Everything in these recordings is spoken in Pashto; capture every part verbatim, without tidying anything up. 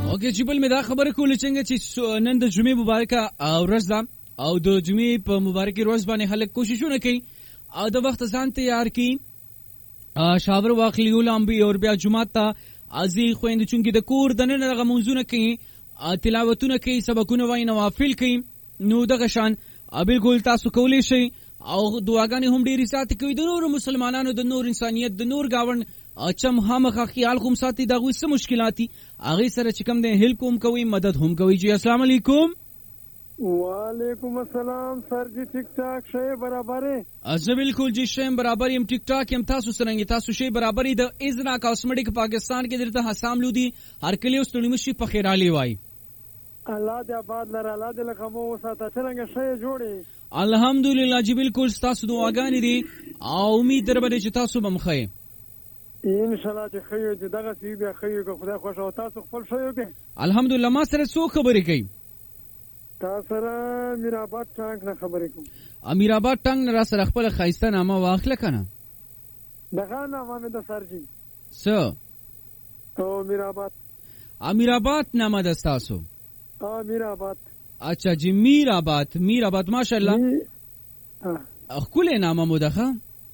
اوکې چې بل مې دا خبره کوله څنګه چې نن د جمعې مبارکه ورځ ده او د جمعې په مبارکه ورځ باندې خلک کوششونه کوي او د وخت ځان تیار کړي، شاور واخلي ولامبي او بیا جمعه ته ازي خويند چونګي د کور د نن رغه منځونه کوي، تلاوتونه کوي، سبقونه وای، نوافل کوي. نو دغه شان بالکل تاسو کولی شئ او دعاګانې هم ډېرې ساتي کوي د نور مسلمانانو، د نور انسانیت، د نور گاون چم خامخا خیال کوم ساتي دا غوي څه مشکلاتي هغه سره چې کوم د هیلپ کوم کوي، مدد هم کوي. جی السلام علیکم. وعلیکم السلام سر جی ٹھیک ٹھاک شے برابر ہے؟ از بالکل جی شیم برابر یم، ټیک ټاک یم. تاسو څنګه تاسو شی برابر د ازنا کاسمیټک پاکستان کې درته حسام لودي هر کلی اوس تړي مشي په خیرالي وای. الله دې آباد لره، الله دې لخمو وساته. څنګه شی جوړي؟ الحمدلله جی بالکل تاسو دعاګانې دي او امید دربه چې تاسو بم خې ان شاء الله چې خیو دې دغه سی بیا خیو کو خدای خوښ او تاسو خپل شیو کې. الحمدلله ما سره څو خبرې کوي؟ تاسو سره میرآباد ټانک نه خبرې کوم. امیرآباد ټانک نه را سره خپل خایسته نامه واخله کنه. دغه نامه مې د سرجی څه او میرآباد. امیرآباد نامه د تاسو؟ ها میرآباد. اچھا جی میرآباد. میرآباد ماشاءالله خپل نامه مو ده.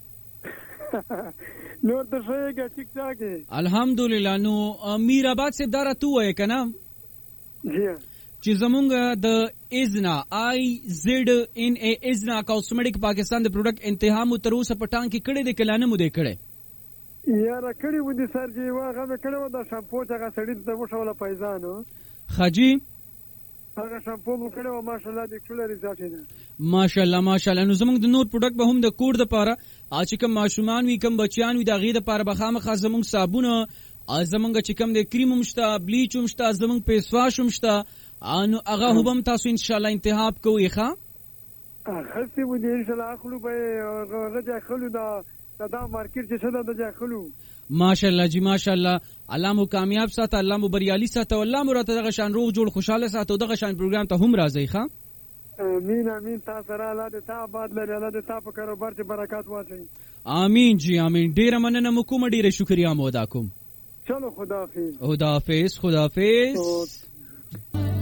نور ته شيګه ټیک ټاک ہے الحمدلله. نو میرآباد سے دارا تو ہے کنه جی چې زمونږ د ازنا آی زد ان ای ازنا کاسمیټک پاکستان د پروډکټ انتها مو تر اوسه پټان کې کړي د کلانه مو دې کړي یاره کړي و دي سر جی واغه مې کړي و د شامپو څنګه سړی ته وشوله پیزانو خجی هغه شامپو مو کړي و ماشاءالله د ټول رضایت ده ماشاءالله ماشاءالله. نو زمونږ د نور پروډکټ به هم د کور د پاره چې کوم ماشومان وي کوم بچیان وي د غي د پاره بخامه خاص زمونږ صابونه زمونږ چې کوم د کریم مشته بلیچ مشته زمونږ پیس واش مشته انو هغه هم تاسو ان شاء الله انتخاب کوئ. ښا خاصه و دي ان شاء الله اخلو به غجا خلو دا دا مارکیټ چې څه دا خلو ماشاءالله جی ماشاءالله. الله مو کامیاب ساته، الله مو بریالي ساته، الله مو راته دغه شان روغ جوړ خوشاله ساته، دغه شان پروګرام ته هم راځي. ښا امین امین. تاسو سره الله دې تا آباد لري، الله دې تا په کاروبار کې برکات واچوي. امین جی امین. ډیره مننه مو کوم، ډیره شکریا مو ادا کوم. چلو خداحافظ. خداحافظ خداحافظ.